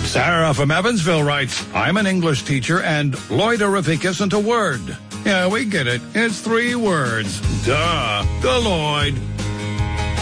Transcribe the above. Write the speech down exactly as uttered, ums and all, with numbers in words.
Sarah from Evansville writes, I'm an English teacher and loidorific isn't a word. Yeah, we get it. It's three words. Duh. Deloitte.